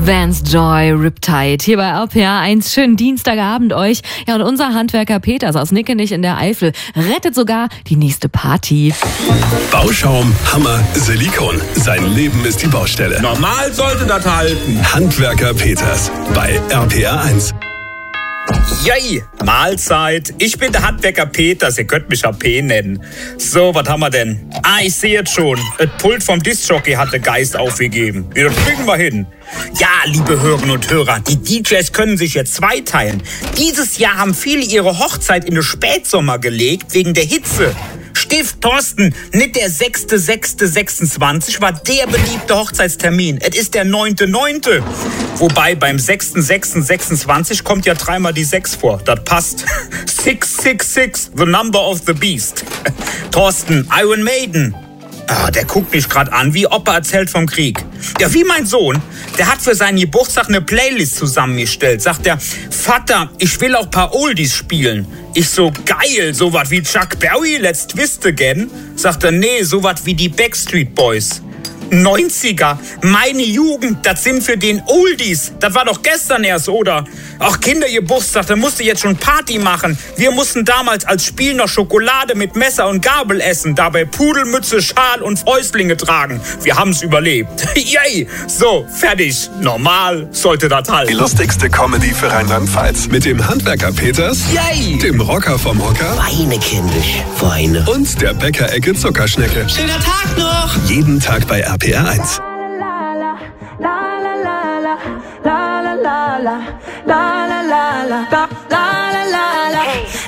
Vance Joy, Riptide, hier bei RPA 1. Schönen Dienstagabend euch. Ja, und unser Handwerker Peters aus Nickenich in der Eifel rettet sogar die nächste Party. Bauschaum, Hammer, Silikon. Sein Leben ist die Baustelle. Normal sollte das halten. Handwerker Peters bei RPA 1. Yay, Mahlzeit. Ich bin der Handwerker Peters, ihr könnt mich AP nennen. So, was haben wir denn? Ich sehe jetzt schon. Das Pult vom Discjockey hat der Geist aufgegeben. Ja, das kriegen wir hin. Ja, liebe Hörerinnen und Hörer, die DJs können sich jetzt zweiteilen. Dieses Jahr haben viele ihre Hochzeit in den Spätsommer gelegt, wegen der Hitze. Stift Thorsten, nicht der 6.6.26 war der beliebte Hochzeitstermin. Es ist der 9.9. Wobei beim 6.6.26 kommt ja dreimal die 6 vor. Das passt. 666, the number of the beast. Thorsten, Iron Maiden. Der guckt mich gerade an, wie Opa erzählt vom Krieg. Ja, wie mein Sohn, der hat für seinen Geburtstag eine Playlist zusammengestellt. Sagt er, Vater, ich will auch ein paar Oldies spielen. Ich so, geil, sowas wie Chuck Berry, Let's Twist Again. Sagt er, nee, sowas wie die Backstreet Boys. 90er, meine Jugend, das sind für den Oldies. Das war doch gestern erst, oder? Ach, Kindergeburtstag, da musste jetzt schon Party machen. Wir mussten damals als Spiel noch Schokolade mit Messer und Gabel essen, dabei Pudelmütze, Schal und Fäustlinge tragen. Wir haben's überlebt. Yay! So, fertig. Normal sollte das halten. Die lustigste Comedy für Rheinland-Pfalz. Mit dem Handwerker Peters, Yay! dem Rocker vom Hocker Weine, kindisch, weine. und der Bäckerecke Zuckerschnecke. Schöner Tag noch! Jeden Tag bei RPA 1. La la la la la la la la la la la la la.